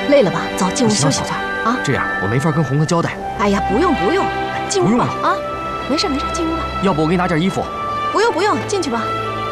累了吧？走，进屋休息不行会儿啊。 这样我没法跟红哥交代。 哎呀，不用，进屋吧不用了啊，没事，进屋吧。 要不我给你拿件衣服？ 不用，进去吧。